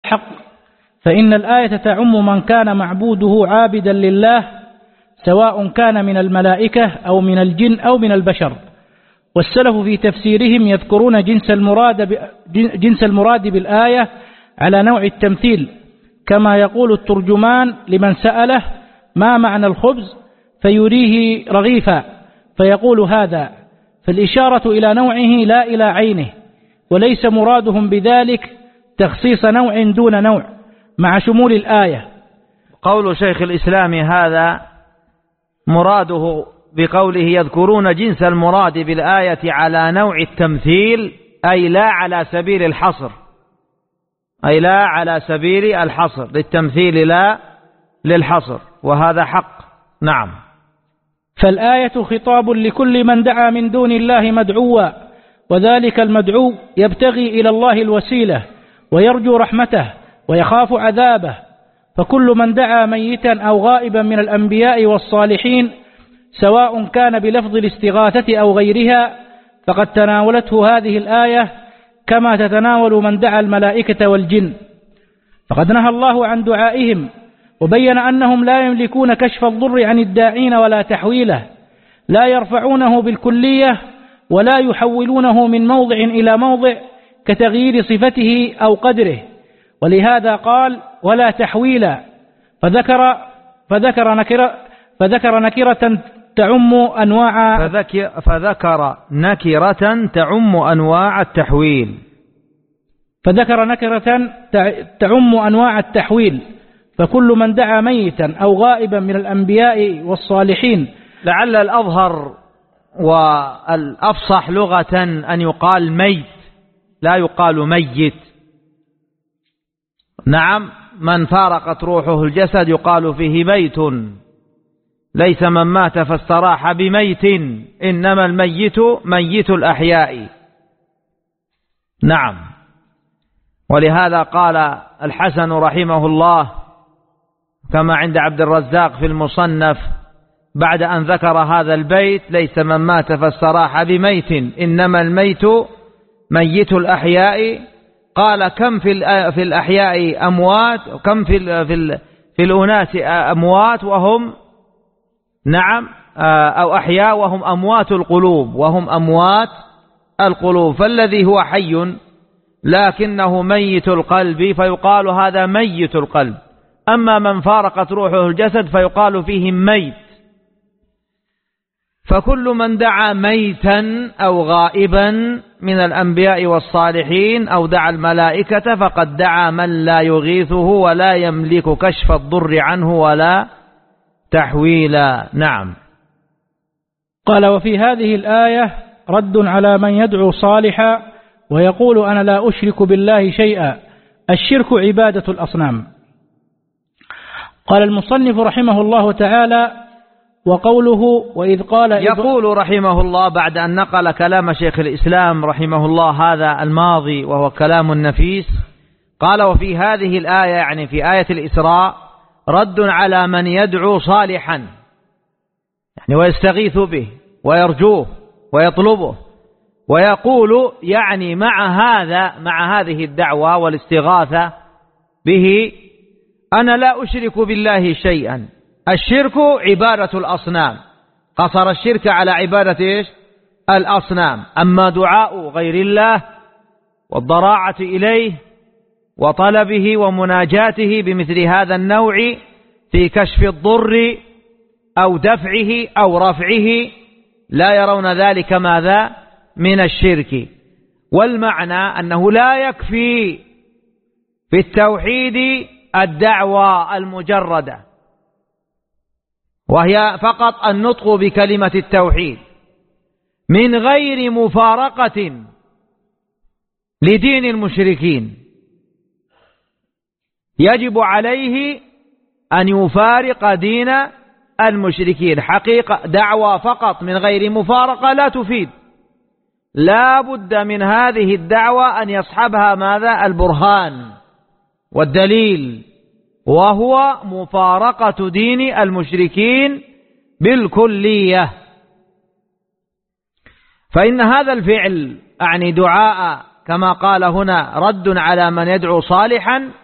حق، فإن الآية تعم من كان معبوده عابدا لله سواء كان من الملائكة أو من الجن أو من البشر. والسلف في تفسيرهم يذكرون جنس المراد بالآية على نوع التمثيل، كما يقول الترجمان لمن سأله ما معنى الخبز فيريه رغيفا فيقول هذا، فالإشارة إلى نوعه لا إلى عينه، وليس مرادهم بذلك تخصيص نوع دون نوع مع شمول الآية. قول شيخ الإسلام هذا مراده بقوله يذكرون جنس المراد بالآية على نوع التمثيل، أي لا على سبيل الحصر، أي لا على سبيل الحصر، للتمثيل لا للحصر، وهذا حق. نعم. فالآية خطاب لكل من دعا من دون الله مدعوا، وذلك المدعو يبتغي إلى الله الوسيلة ويرجو رحمته ويخاف عذابه، فكل من دعا ميتا أو غائبا من الأنبياء والصالحين سواء كان بلفظ الاستغاثة أو غيرها فقد تناولته هذه الآية كما تتناول من دعا الملائكة والجن. فقد نهى الله عن دعائهم وبين أنهم لا يملكون كشف الضر عن الداعين ولا تحويله، لا يرفعونه بالكلية ولا يحولونه من موضع إلى موضع كتغيير صفته أو قدره، ولهذا قال ولا تحويلا، فذكر نكرة تعم أنواع فذكر نكرة تعم أنواع التحويل، فذكر نكرة تعم أنواع التحويل، فكل من دعا ميتا أو غائبا من الأنبياء والصالحين. لعل الأظهر والأفصح لغة أن يقال ميت لا يقال ميت. نعم، من فارقت روحه الجسد يقال فيه ميت، ليس من مات فاستراح بميت، إنما الميت ميت الأحياء. نعم. ولهذا قال الحسن رحمه الله كما عند عبد الرزاق في المصنف بعد أن ذكر هذا البيت ليس من مات فاستراح بميت إنما الميت ميت الأحياء، قال كم في الأحياء أموات وكم في الأناس أموات وهم نعم أو أحياء وهم أموات القلوب، وهم أموات القلوب، فالذي هو حي لكنه ميت القلب فيقال هذا ميت القلب، أما من فارقت روحه الجسد فيقال فيه ميت. فكل من دعا ميتا أو غائبا من الأنبياء والصالحين أو دعا الملائكة فقد دعا من لا يغيثه ولا يملك كشف الضر عنه ولا تحويلا. نعم. قال وفي هذه الآية رد على من يدعو صالحا ويقول أنا لا أشرك بالله شيئا، الشرك عبادة الأصنام. قال المصنف رحمه الله تعالى وقوله وإذ قال يقول رحمه الله بعد أن نقل كلام شيخ الإسلام رحمه الله هذا الماضي وهو كلام نفيس، قال وفي هذه الآية يعني في آية الإسراء رد على من يدعو صالحا يعني ويستغيث به ويرجوه ويطلبه، ويقول يعني مع هذه الدعوة والاستغاثة به أنا لا أشرك بالله شيئا. الشرك عبادة الأصنام، قصر الشرك على عبادة إيش؟ الأصنام. أما دعاء غير الله والضراعة إليه وطلبه ومناجاته بمثل هذا النوع في كشف الضر أو دفعه أو رفعه لا يرون ذلك ماذا؟ من الشرك. والمعنى أنه لا يكفي في التوحيد الدعوة المجردة وهي فقط النطق بكلمة التوحيد من غير مفارقة لدين المشركين، يجب عليه أن يفارق دين المشركين. حقيقة دعوة فقط من غير مفارقة لا تفيد، لا بد من هذه الدعوة أن يصحبها ماذا؟ البرهان والدليل، وهو مفارقة دين المشركين بالكلية. فإن هذا الفعل أعني دعاء كما قال هنا رد على من يدعو صالحا